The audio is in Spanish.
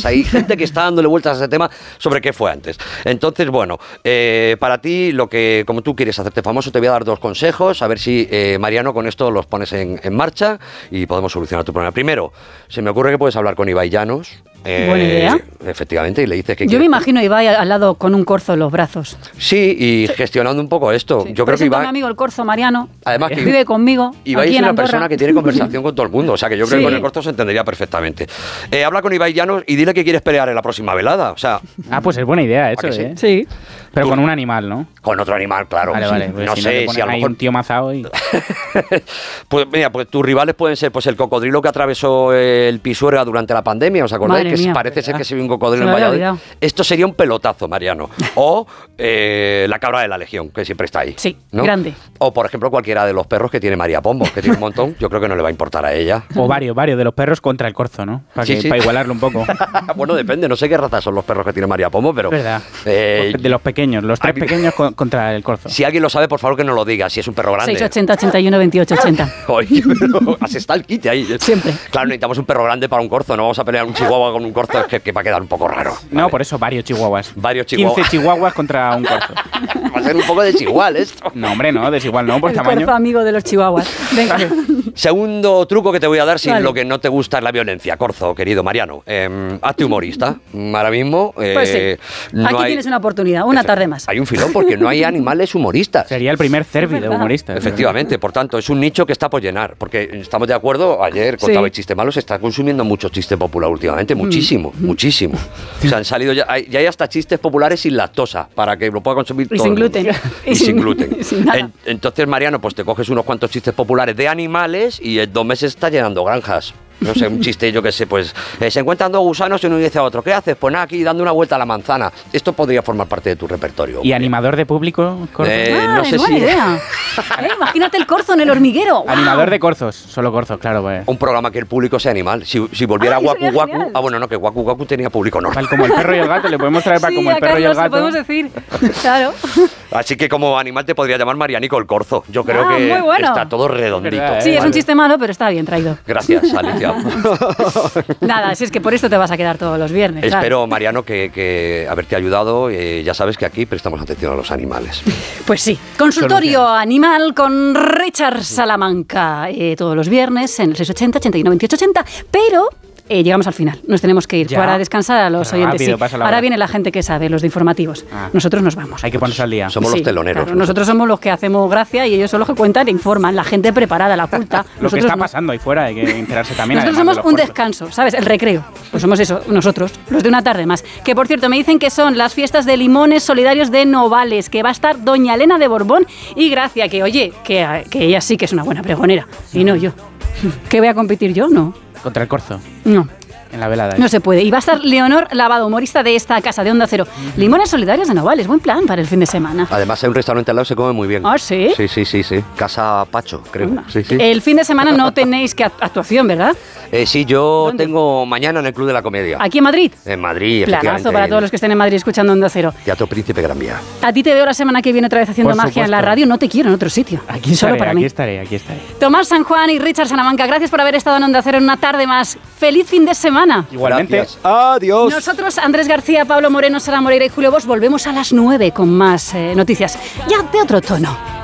Hay gente que está dándole vueltas a ese tema sobre qué fue antes. Entonces, bueno, para ti, como tú quieres hacerte famoso, te voy a dar 2 consejos, a ver si, Mariano, con esto los pones en marcha y podemos solucionar tu problema. Primero, se me ocurre que puedes hablar con Ibai Llanos. Buena idea. Efectivamente, y le dices que... Yo me imagino a Ibai al lado con un corzo en los brazos. Sí, y gestionando un poco esto. Sí. Yo creo que Ibai... a mi amigo el corzo, Mariano, Además que vive conmigo. Ibai aquí es en una Andorra. persona que tiene conversación con todo el mundo. O sea, que yo creo que con el corzo se entendería perfectamente. Habla con Ibai Llanos y dile que quieres pelear en la próxima velada. O sea... pues es buena idea eso, sí? Sí. Pero con un animal, ¿no? Con otro animal, claro. Vale. Pues no sé si a lo hay mejor... un tío mazao y... Pues mira, pues tus rivales pueden ser pues el cocodrilo que atravesó el Pisuerga durante la pandemia, ¿os acordáis? Madre mía, parece ser que se vio un se cocodrilo me en había Valladolid. olvidado. Esto sería un pelotazo, Mariano. O la cabra de la Legión, que siempre está ahí. Sí, ¿no? grande. O, por ejemplo, cualquiera de los perros que tiene María Pombo, que tiene un montón. Yo creo que no le va a importar a ella. O varios de los perros contra el corzo, ¿no? Para igualarlo un poco. Bueno, depende. No sé qué raza son los perros que tiene María Pombo, pero... Verdad. De los pequeños, los 3 pequeños contra el corzo. Si alguien lo sabe, por favor que nos lo diga, si es un perro grande. 680, 81, 28, 80. Oye, pero así está el kit ahí. Siempre. Claro, necesitamos un perro grande para un corzo. No vamos a pelear un chihuahua con un corzo, es que va a quedar un poco raro. No, ¿vale? por eso varios chihuahuas. Varios chihuahuas. 15 chihuahuas contra un corzo. Va a ser un poco desigual esto. No, hombre, no, desigual no, por El tamaño. corzo amigo de los chihuahuas. Venga. Segundo truco que te voy a dar si Vale. lo que no te gusta es la violencia, corzo, querido Mariano. Hazte humorista. Ahora mismo... Pues sí. Aquí tienes una oportunidad, una tarde más. Hay un filón porque no hay animales humoristas. Sería el primer cervi de humoristas. Efectivamente, por tanto, es un nicho que está por llenar. Porque estamos de acuerdo, ayer contaba el chiste malo, se está consumiendo mucho chiste popular últimamente, muchísimo. O sea, han salido ya hay hasta chistes populares sin lactosa, para que lo pueda consumir todo sin el mundo. gluten. Y sin gluten. Y sin nada. Entonces, Mariano, pues te coges unos cuantos chistes populares de animales y en 2 meses está llenando granjas. No sé, un chiste, yo qué sé, pues se encuentran 2 gusanos y uno dice a otro, ¿qué haces? Pues nada, aquí dando una vuelta a la manzana. Esto podría formar parte de tu repertorio. ¿Y animador de público? Corzo? No sé buena si... idea. Imagínate el corzo en el hormiguero. ¡Wow! Animador de corzos, solo corzos, claro. Pues. Un programa que el público sea animal. Si volviera Ay, Waku sería Waku... genial. Ah, bueno, no, que Waku Waku tenía público, no. Tal como el perro y el gato, le podemos traer para Sí, como el a perro y el Carlos gato. podemos decir. Claro. Así que como animal te podría llamar Marianico el Corzo. Yo creo Ah, que muy bueno. está todo redondito. Verdad, Sí, es Vale. un chiste malo, pero está bien traído. Gracias, Alicia. Nada, si es que por esto te vas a quedar todos los viernes. claro. Espero, Mariano, que haberte ayudado. Ya sabes que aquí prestamos atención a los animales. Pues sí. Consultorio animal con Richard Salamanca. Todos los viernes en el 680, 81, 28, 80. Pero... llegamos al final, nos tenemos que ir ¿Ya? para descansar a los oyentes. Rápido, Sí. pasa la Ahora hora. viene la gente que sabe, los de informativos. Nosotros nos vamos. Hay que ponerse al día. Somos Sí, los teloneros. claro, nosotros somos los que hacemos gracia y ellos son los que cuentan e informan. La gente preparada, la culta. Lo que Nosotros está no. pasando ahí fuera, hay que enterarse también. Nosotros además somos de los un cortos. descanso, ¿sabes? El recreo. Pues somos eso, nosotros, los de una tarde más. Que por cierto, me dicen que son las fiestas de limones solidarios de Novales, que va a estar doña Elena de Borbón y Gracia, que oye, que ella sí que es una buena pregonera. Y no yo. ¿Qué voy a competir yo? No. Contra el corzo, No. en la velada. No se puede. Y va a estar Leonor Lavado, humorista de esta casa de Onda Cero. Limones solidarios de Novales, buen plan para el fin de semana. Además, hay un restaurante al lado, se come muy bien. ¿Ah, sí? Sí. Casa Pacho, creo. Sí. El fin de semana no tenéis que actuación, ¿verdad? Sí, yo ¿Dónde? tengo mañana en el Club de la Comedia. Aquí en Madrid. En Madrid, efectivamente. Planazo para todos los que estén en Madrid escuchando Onda Cero. Teatro Príncipe Gran Vía. A ti te veo la semana que viene otra vez haciendo Por magia en la supuesto. radio. No te quiero en otro sitio. Aquí Solo estaré, para aquí mí. estaré. Tomás San Juan y Richard Salamanca, gracias por haber estado en Onda Cero en una tarde más. ¡Feliz fin de semana! Igualmente. Gracias. Adiós. Nosotros, Andrés García, Pablo Moreno, Sara Moreira y Julio Bosch, volvemos a las 9 con más noticias. Ya de otro tono.